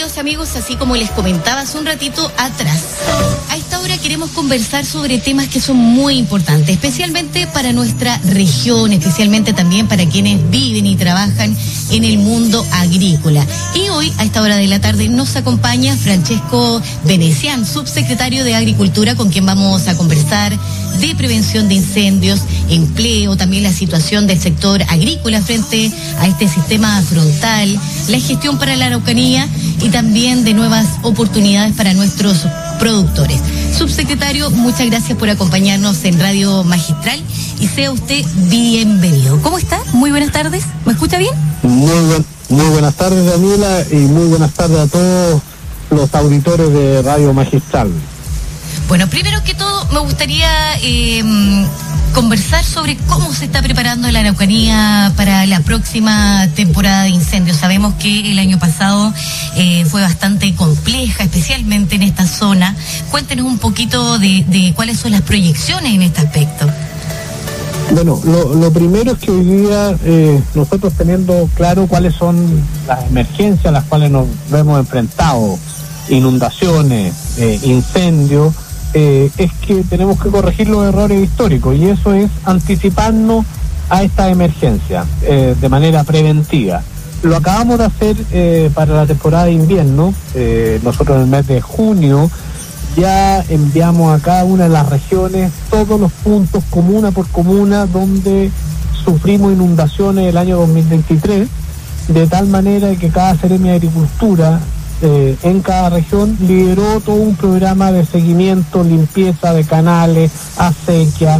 Estimados amigos, así como les comentaba hace un ratito atrás, a esta hora queremos conversar sobre temas que son muy importantes, especialmente para nuestra región, especialmente también para quienes viven y trabajan en el mundo agrícola. Y hoy, a esta hora de la tarde, nos acompaña Francesco Venecián, subsecretario de Agricultura, con quien vamos a conversar de prevención de incendios, empleo, también la situación del sector agrícola frente a este sistema frontal, la gestión para la Araucanía y también de nuevas oportunidades para nuestros productores. Subsecretario, muchas gracias por acompañarnos en Radio Magistral y sea usted bienvenido. ¿Cómo está? Muy buenas tardes. ¿Me escucha bien? Muy buenas tardes, Daniela, y muy buenas tardes a todos los auditores de Radio Magistral. Bueno, primero que todo me gustaría conversar sobre cómo se está preparando la Araucanía para la próxima temporada de incendios. Sabemos que el año pasado fue bastante compleja, especialmente en esta zona. Cuéntenos un poquito de cuáles son las proyecciones en este aspecto. Bueno, lo primero es que hoy día nosotros teniendo claro cuáles son las emergencias a las cuales nos vemos enfrentados, inundaciones, incendios, es que tenemos que corregir los errores históricos y eso es anticiparnos a esta emergencia de manera preventiva. Lo acabamos de hacer para la temporada de invierno. Nosotros en el mes de junio ya enviamos a cada una de las regiones todos los puntos comuna por comuna donde sufrimos inundaciones el año 2023, de tal manera que cada Seremia de Agricultura en cada región lideró todo un programa de seguimiento, limpieza de canales, acequia,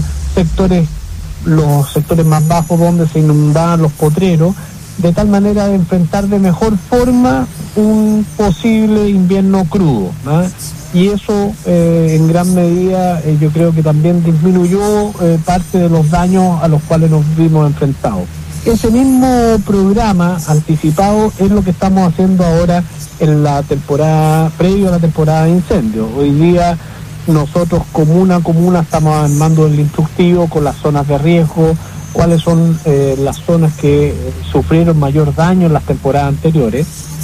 los sectores más bajos donde se inundaban los potreros, de tal manera de enfrentar de mejor forma un posible invierno crudo, ¿no? Y eso en gran medida yo creo que también disminuyó parte de los daños a los cuales nos vimos enfrentados. Ese mismo programa anticipado es lo que estamos haciendo ahora en la temporada, previo a la temporada de incendios. Hoy día nosotros comuna a comuna estamos armando el instructivo con las zonas de riesgo, cuáles son las zonas que sufrieron mayor daño en las temporadas anteriores,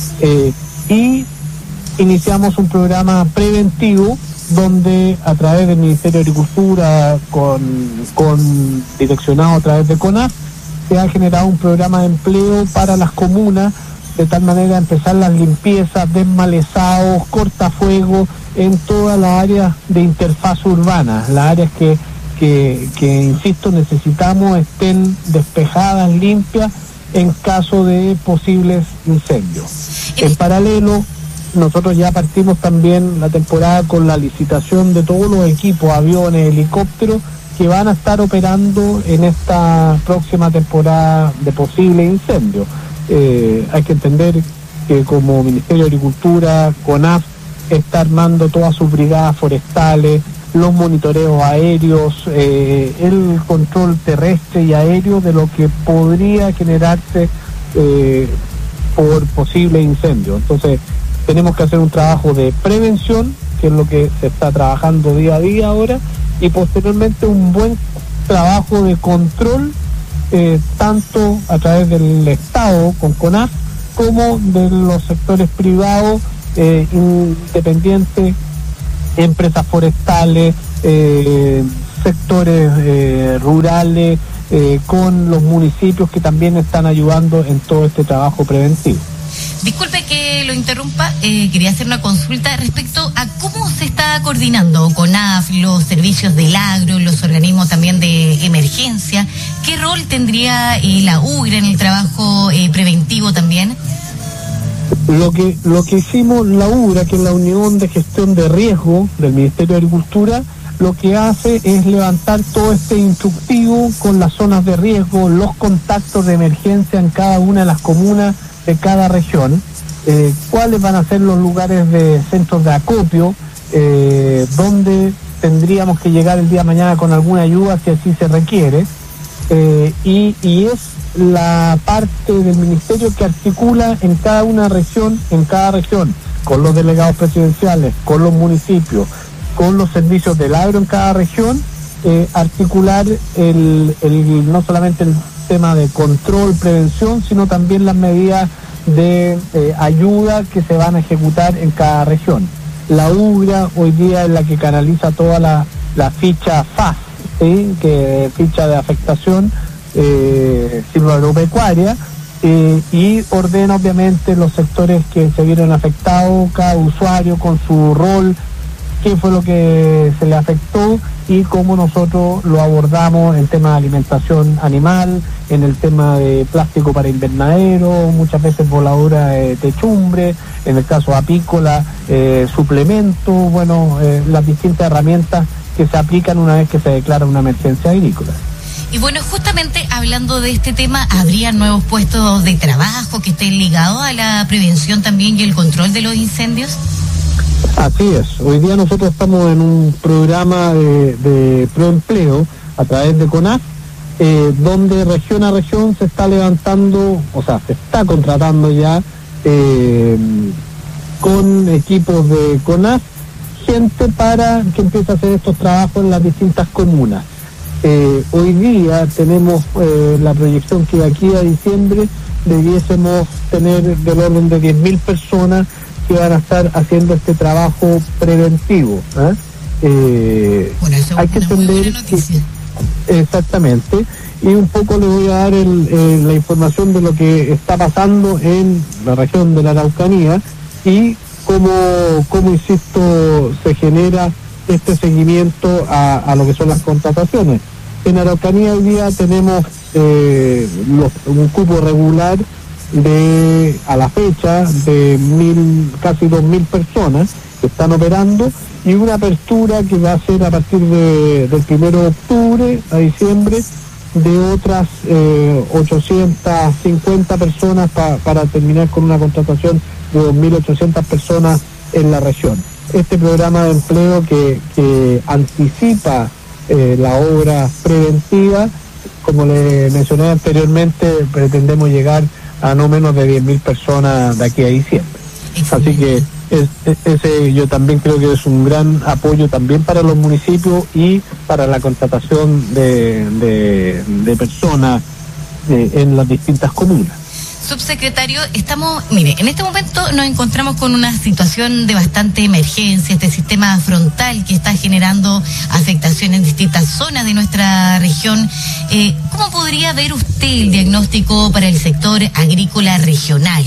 y iniciamos un programa preventivo donde a través del Ministerio de Agricultura, con direccionado a través de CONAF, se ha generado un programa de empleo para las comunas, de tal manera empezar las limpiezas, desmalezados, cortafuegos en todas las áreas de interfaz urbana, las áreas que insisto, necesitamos estén despejadas, limpias, en caso de posibles incendios. En paralelo, nosotros ya partimos también la temporada con la licitación de todos los equipos, aviones, helicópteros, que van a estar operando en esta próxima temporada de posible incendio. Hay que entender que como Ministerio de Agricultura, CONAF está armando todas sus brigadas forestales, los monitoreos aéreos, el control terrestre y aéreo de lo que podría generarse por posible incendio. Entonces tenemos que hacer un trabajo de prevención, que es lo que se está trabajando día a día ahora, y posteriormente un buen trabajo de control, tanto a través del Estado con CONAF como de los sectores privados, independientes, empresas forestales, sectores rurales, con los municipios que también están ayudando en todo este trabajo preventivo. Disculpe que lo interrumpa, quería hacer una consulta respecto a cómo se está coordinando CONAF, los servicios del agro, los organismos también de emergencia. ¿Qué rol tendría la UGRA en el trabajo preventivo también? Lo que hicimos la UGRA, que es la Unión de Gestión de Riesgo del Ministerio de Agricultura, lo que hace es levantar todo este instructivo con las zonas de riesgo, los contactos de emergencia en cada una de las comunas de cada región, cuáles van a ser los lugares de centros de acopio, donde tendríamos que llegar el día de mañana con alguna ayuda si así se requiere, y es la parte del ministerio que articula en cada región, con los delegados presidenciales, con los municipios, con los servicios del agro en cada región, articular no solamente el tema de control, prevención, sino también las medidas de ayuda que se van a ejecutar en cada región. La UGRA hoy día es la que canaliza toda la ficha FAS, ¿sí? Que ficha de afectación silvagropecuaria, y ordena obviamente los sectores que se vieron afectados, cada usuario con su rol, qué fue lo que se le afectó y cómo nosotros lo abordamos en tema de alimentación animal, en el tema de plástico para invernadero, muchas veces voladura de techumbre, en el caso apícola, suplemento, las distintas herramientas que se aplican una vez que se declara una emergencia agrícola. Y bueno, justamente hablando de este tema, ¿habría nuevos puestos de trabajo que estén ligados a la prevención también y el control de los incendios? Así es, hoy día nosotros estamos en un programa de proempleo a través de CONAF, donde región a región se está levantando, se está contratando ya con equipos de CONAF, gente para que empiece a hacer estos trabajos en las distintas comunas. Hoy día tenemos la proyección que de aquí a diciembre debiésemos tener del orden de 10.000 personas que van a estar haciendo este trabajo preventivo. Hay que entender exactamente, y un poco le voy a dar la información de lo que está pasando en la región de la Araucanía y cómo insisto, se genera este seguimiento a lo que son las contrataciones. En Araucanía hoy día tenemos un cupo regular a la fecha de casi 2.000 personas que están operando, y una apertura que va a ser a partir del 1 de octubre a diciembre de otras 850 personas para terminar con una contratación de 2.800 personas en la región. Este programa de empleo que anticipa la obra preventiva, como le mencioné anteriormente, pretendemos llegar a no menos de 10.000 personas de aquí a diciembre. Así que ese yo también creo que es un gran apoyo también para los municipios y para la contratación de personas en las distintas comunas. Subsecretario, en este momento nos encontramos con una situación de bastante emergencia, este sistema frontal que está generando afectación en distintas zonas de nuestra región. ¿Cómo podría ver usted el diagnóstico para el sector agrícola regional?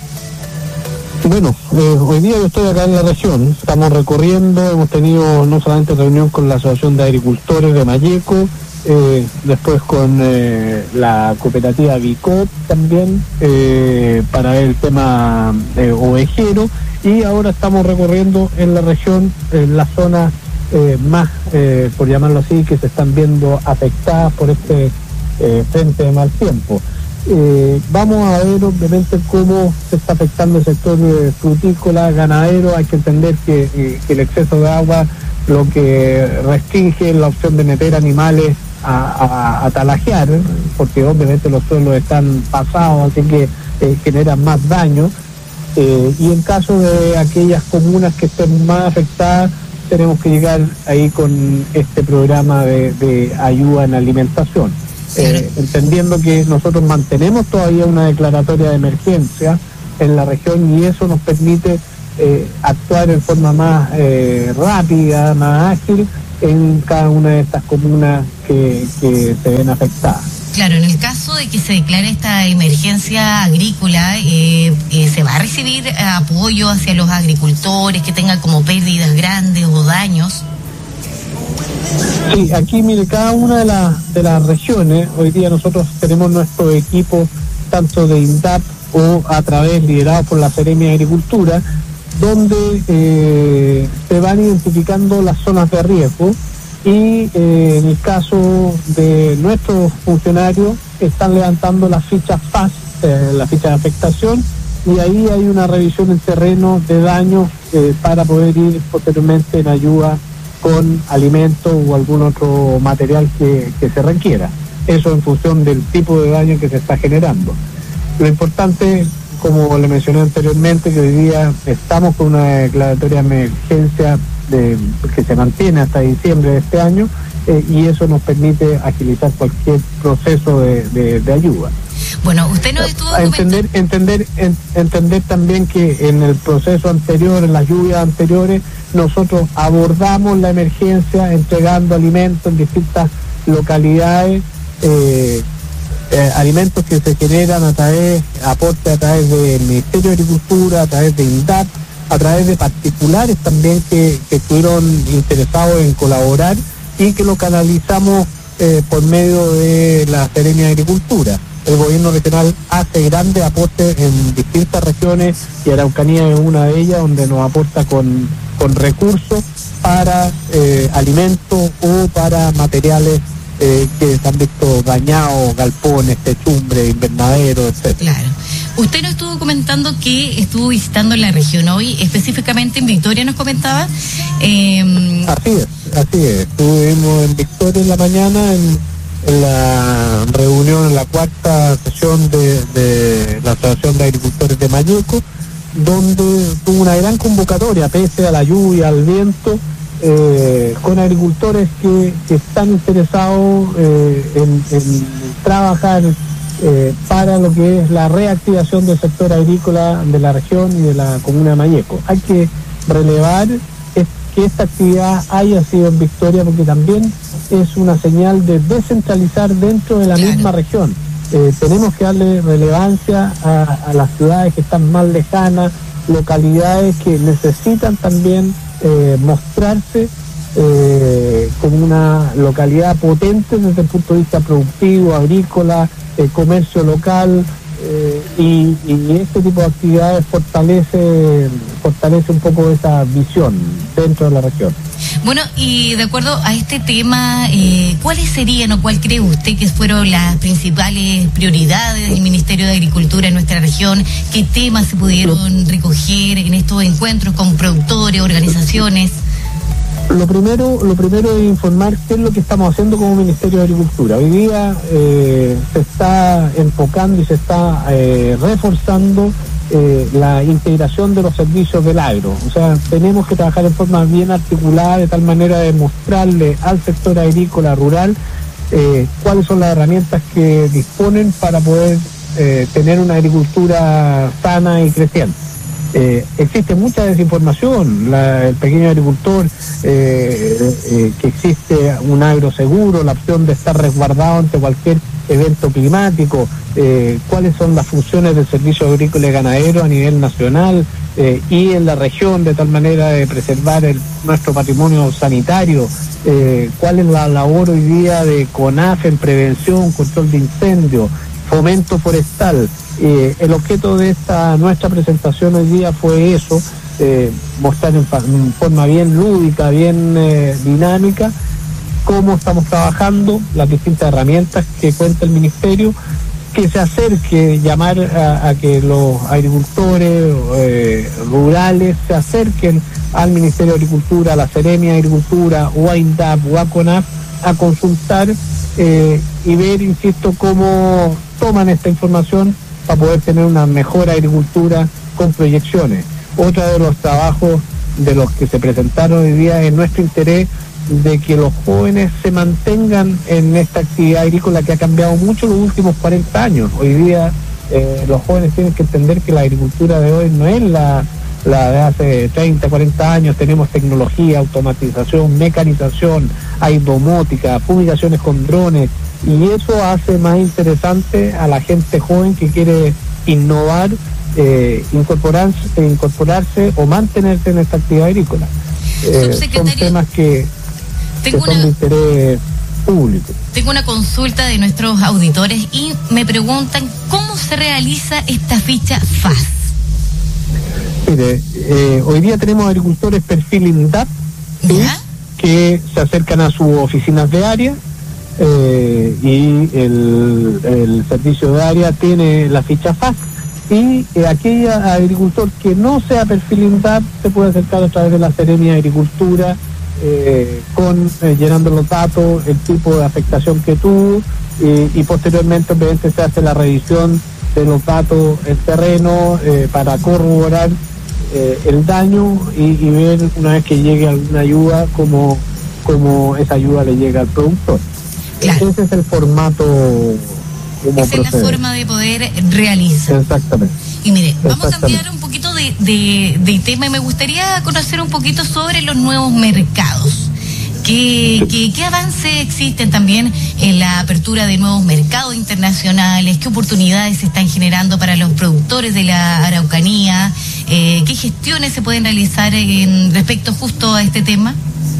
Bueno, hoy día yo estoy acá en la región, estamos recorriendo, hemos tenido no solamente reunión con la Asociación de Agricultores de Malleco, después con la cooperativa Bicop también, para ver el tema ovejero, y ahora estamos recorriendo en la región las zonas más, por llamarlo así, que se están viendo afectadas por este frente de mal tiempo. Vamos a ver obviamente cómo se está afectando el sector frutícola, ganadero. Hay que entender que el exceso de agua lo que restringe la opción de meter animales a talajear, porque obviamente los suelos están pasados, así que generan más daño, y en caso de aquellas comunas que estén más afectadas, tenemos que llegar ahí con este programa de ayuda en alimentación. Entendiendo que nosotros mantenemos todavía una declaratoria de emergencia en la región, y eso nos permite actuar en forma más rápida, más ágil en cada una de estas comunas que se ven afectadas. Claro, en el caso de que se declare esta emergencia agrícola, ¿se va a recibir apoyo hacia los agricultores que tengan como pérdidas grandes o daños? Sí, aquí mire, cada una de las regiones, hoy día nosotros tenemos nuestro equipo tanto de INDAP o a través liderados por la Seremia de Agricultura, donde se van identificando las zonas de riesgo, y en el caso de nuestros funcionarios están levantando las fichas FAS, la ficha de afectación, y ahí hay una revisión en terreno de daños para poder ir posteriormente en ayuda con alimentos o algún otro material que se requiera. Eso en función del tipo de daño que se está generando. Lo importante, como le mencioné anteriormente, que hoy día estamos con una declaratoria de emergencia que se mantiene hasta diciembre de este año, y eso nos permite agilizar cualquier proceso de ayuda. Bueno, usted nos estuvo entender también que en el proceso anterior, en las lluvias anteriores, nosotros abordamos la emergencia entregando alimentos en distintas localidades, alimentos que se generan aporte a través del Ministerio de Agricultura, a través de INDAP, a través de particulares también que estuvieron interesados en colaborar, y que lo canalizamos por medio de la Seremia de Agricultura. El gobierno regional hace grandes aportes en distintas regiones, y Araucanía es una de ellas, donde nos aporta con recursos para alimentos o para materiales que se han visto dañados, galpones, techumbres, invernaderos, etcétera. Claro. Usted nos estuvo comentando que estuvo visitando la región hoy, específicamente en Victoria, nos comentaba. Así es. Estuvimos en Victoria en la mañana, en la reunión, en la cuarta sesión de la Asociación de Agricultores de Mayeco, donde tuvo una gran convocatoria, pese a la lluvia, al viento, con agricultores que están interesados en trabajar para lo que es la reactivación del sector agrícola de la región y de la comuna de Mayeco. Hay que relevar que esta actividad haya sido en Victoria, porque también es una señal de descentralizar dentro de la misma región. Tenemos que darle relevancia a las ciudades que están más lejanas, localidades que necesitan también mostrarse como una localidad potente desde el punto de vista productivo, agrícola, comercio local, y este tipo de actividades fortalece un poco esa visión dentro de la región. Bueno, y de acuerdo a este tema, ¿cuáles serían o cuál cree usted que fueron las principales prioridades del Ministerio de Agricultura en nuestra región? ¿Qué temas se pudieron recoger en estos encuentros con productores, organizaciones? Lo primero es informar qué es lo que estamos haciendo como Ministerio de Agricultura. Hoy día se está enfocando y se está reforzando la integración de los servicios del agro. O sea, tenemos que trabajar en forma bien articulada, de tal manera de mostrarle al sector agrícola rural cuáles son las herramientas que disponen para poder tener una agricultura sana y creciente. Existe mucha desinformación, el pequeño agricultor, que existe un agroseguro, la opción de estar resguardado ante cualquier evento climático, cuáles son las funciones del servicio agrícola y ganadero a nivel nacional y en la región, de tal manera de preservar nuestro patrimonio sanitario, cuál es la labor hoy día de CONAF en prevención, control de incendios, fomento forestal. El objeto de nuestra presentación hoy día fue eso, mostrar en forma bien lúdica, bien dinámica, cómo estamos trabajando, las distintas herramientas que cuenta el Ministerio, que se acerque, llamar a que los agricultores rurales se acerquen al Ministerio de Agricultura, a la Seremia de Agricultura, o a INDAP, o a CONAF, a consultar y ver, insisto, cómo toman esta información para poder tener una mejor agricultura con proyecciones. Otro de los trabajos de los que se presentaron hoy día es nuestro interés de que los jóvenes se mantengan en esta actividad agrícola que ha cambiado mucho en los últimos 40 años. Hoy día los jóvenes tienen que entender que la agricultura de hoy no es la de hace 30, 40 años. Tenemos tecnología, automatización, mecanización, hay domótica, fumigaciones con drones, y eso hace más interesante a la gente joven que quiere innovar, incorporarse o mantenerse en esta actividad agrícola. Son temas que son de interés público. Tengo una consulta de nuestros auditores y me preguntan cómo se realiza esta ficha FAS. Mire, hoy día tenemos agricultores perfil INDAP, ¿sí?, que se acercan a sus oficinas de área, y el servicio de área tiene la ficha FAS, y aquel agricultor que no sea perfil INDAP se puede acercar a través de la Seremia de Agricultura, llenando los datos, el tipo de afectación que tuvo, y posteriormente obviamente se hace la revisión de los datos en terreno para corroborar el daño y ver una vez que llegue alguna ayuda como esa ayuda le llega al productor. Claro. Ese es el formato. Esa es la forma de poder realizar. Exactamente. Y mire, vamos a cambiar un poquito de tema y me gustaría conocer un poquito sobre los nuevos mercados. ¿Qué avances existen también en la apertura de nuevos mercados internacionales? ¿Qué oportunidades se están generando para los productores de la Araucanía? ¿Qué gestiones se pueden realizar respecto justo a este tema?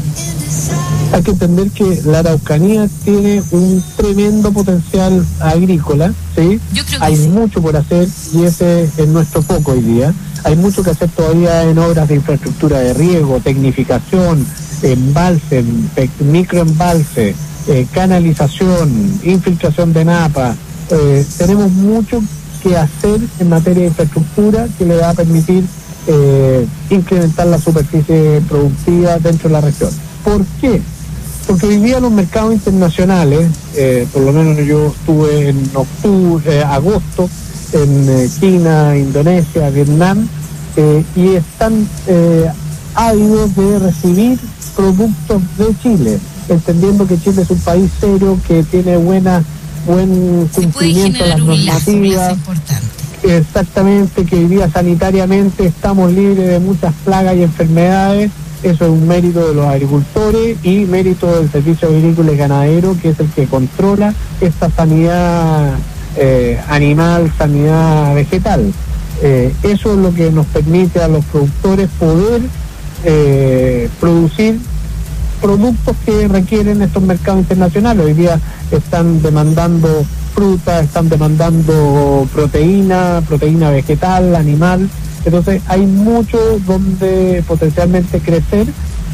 Hay que entender que la Araucanía tiene un tremendo potencial agrícola, ¿sí? Yo creo que hay sí. mucho por hacer y ese es nuestro foco hoy día. Hay mucho que hacer todavía en obras de infraestructura de riego, tecnificación, embalse, microembalse, canalización, infiltración de napa. Tenemos mucho que hacer en materia de infraestructura que le va a permitir incrementar la superficie productiva dentro de la región. ¿Por qué? Porque hoy día los mercados internacionales, por lo menos yo estuve en agosto en China, Indonesia, Vietnam, y están ávidos de recibir productos de Chile, entendiendo que Chile es un país serio que tiene buen cumplimiento de las normativas. Exactamente, que hoy día sanitariamente estamos libres de muchas plagas y enfermedades. Eso es un mérito de los agricultores y mérito del Servicio Agrícola y Ganadero, que es el que controla esta sanidad animal, sanidad vegetal. Eso es lo que nos permite a los productores poder producir productos que requieren estos mercados internacionales. Hoy día están demandando fruta, están demandando proteína vegetal, animal. Entonces hay mucho donde potencialmente crecer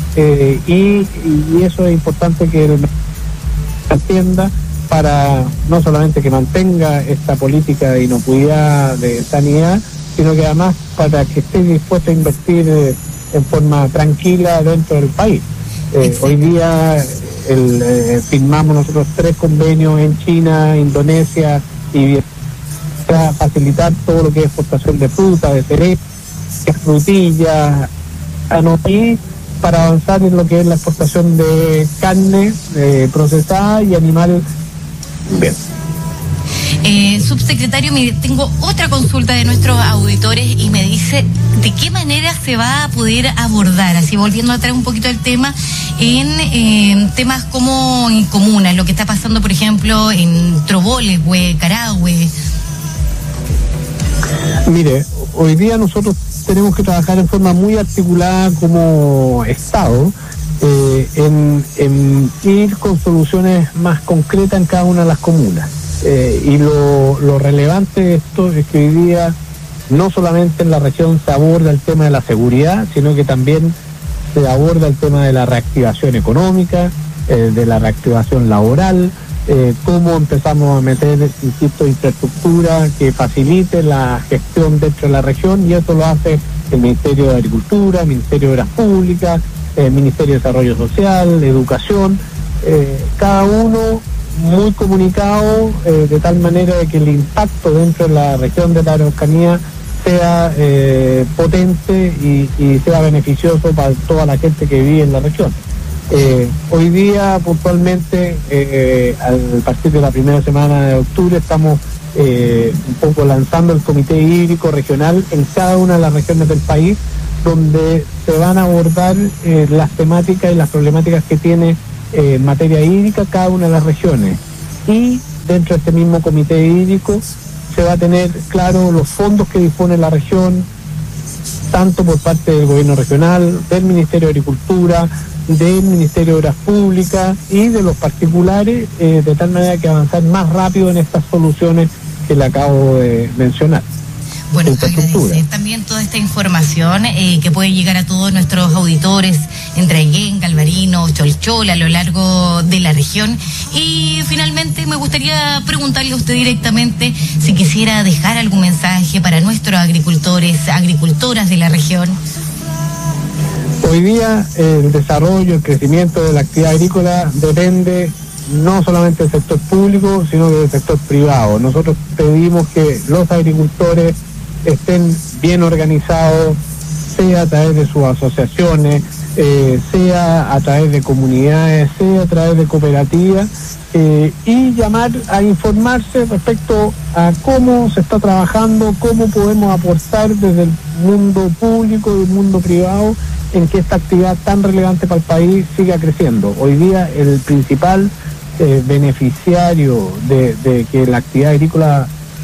y eso es importante que el mercado atienda para no solamente que mantenga esta política de inocuidad, de sanidad, sino que además para que esté dispuesto a invertir en forma tranquila dentro del país. Hoy día firmamos nosotros 3 convenios en China, Indonesia y Vietnam para facilitar todo lo que es exportación de fruta, de cerezas, frutillas, y para avanzar en lo que es la exportación de carne procesada y animal. Bien. Subsecretario, mire, tengo otra consulta de nuestros auditores y me dice de qué manera se va a poder abordar, así volviendo a traer un poquito el tema, en temas como en comunas, lo que está pasando, por ejemplo, en Trobolegüe, Carahue. Mire, hoy día nosotros tenemos que trabajar en forma muy articulada como Estado, en ir con soluciones más concretas en cada una de las comunas. Y lo relevante de esto es que hoy día no solamente en la región se aborda el tema de la seguridad, sino que también se aborda el tema de la reactivación económica, de la reactivación laboral, cómo empezamos a meter, insisto, infraestructura que facilite la gestión dentro de la región, y eso lo hace el Ministerio de Agricultura, el Ministerio de Obras Públicas, el Ministerio de Desarrollo Social, Educación, cada uno muy comunicado, de tal manera de que el impacto dentro de la región de la Araucanía sea potente y sea beneficioso para toda la gente que vive en la región. Hoy día, puntualmente, a partir de la primera semana de octubre, estamos un poco lanzando el Comité Hídrico Regional en cada una de las regiones del país, donde se van a abordar las temáticas y las problemáticas que tiene en materia hídrica cada una de las regiones. Y dentro de este mismo Comité Hídrico se va a tener claro los fondos que dispone la región, tanto por parte del gobierno regional, del Ministerio de Agricultura, del Ministerio de Obras Públicas y de los particulares, de tal manera que avanzar más rápido en estas soluciones que le acabo de mencionar. Bueno, agradecer también toda esta información que puede llegar a todos nuestros auditores en Traiguén, Galvarino, Cholchol, a lo largo de la región. Y finalmente me gustaría preguntarle a usted directamente si quisiera dejar algún mensaje para nuestros agricultores, agricultoras de la región. Hoy día el desarrollo, el crecimiento de la actividad agrícola depende no solamente del sector público, sino del sector privado. Nosotros pedimos que los agricultores estén bien organizados, sea a través de sus asociaciones, sea a través de comunidades, sea a través de cooperativas, y llamar a informarse respecto a cómo se está trabajando, cómo podemos aportar desde el mundo público y el mundo privado en que esta actividad tan relevante para el país siga creciendo. Hoy día el principal beneficiario de que la actividad agrícola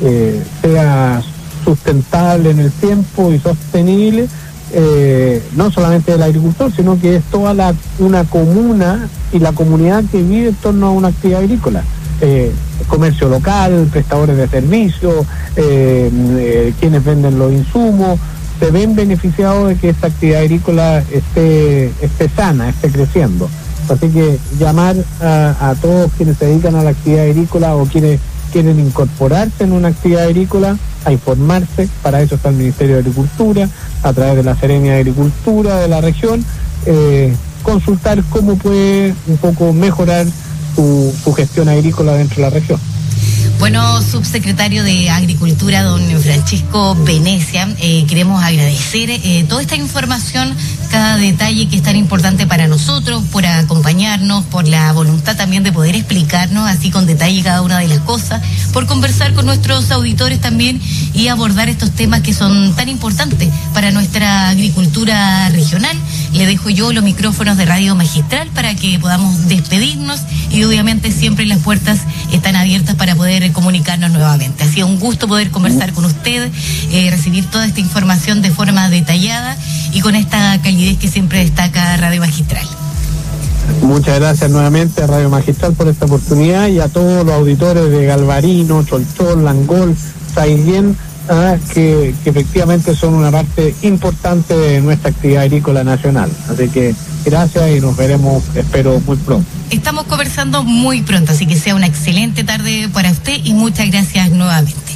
sea sustentable en el tiempo y sostenible, no solamente del agricultor, sino que es toda una comuna y la comunidad que vive en torno a una actividad agrícola. Comercio local, prestadores de servicios, quienes venden los insumos, se ven beneficiados de que esta actividad agrícola esté sana, esté creciendo. Así que llamar a todos quienes se dedican a la actividad agrícola o quienes quieren incorporarse en una actividad agrícola a informarse. Para eso está el Ministerio de Agricultura, a través de la Seremia de Agricultura de la región, consultar cómo puede un poco mejorar su gestión agrícola dentro de la región. Bueno, subsecretario de Agricultura, don Francisco Venecia, queremos agradecer toda esta información, cada detalle que es tan importante para nosotros, por acompañarnos, por la voluntad también de poder explicarnos así con detalle cada una de las cosas, por conversar con nuestros auditores también y abordar estos temas que son tan importantes para nuestra agricultura regional. Le dejo yo los micrófonos de Radio Magistral para que podamos despedirnos y obviamente siempre las puertas están abiertas para poder comunicarnos nuevamente. Ha sido un gusto poder conversar con usted, recibir toda esta información de forma detallada y con esta calidez que siempre destaca Radio Magistral. Muchas gracias nuevamente a Radio Magistral por esta oportunidad y a todos los auditores de Galvarino, Cholchol, Langol, Saillén, que efectivamente son una parte importante de nuestra actividad agrícola nacional. Así que gracias y nos veremos, espero, muy pronto. Estamos conversando muy pronto, así que sea una excelente tarde para usted y muchas gracias nuevamente.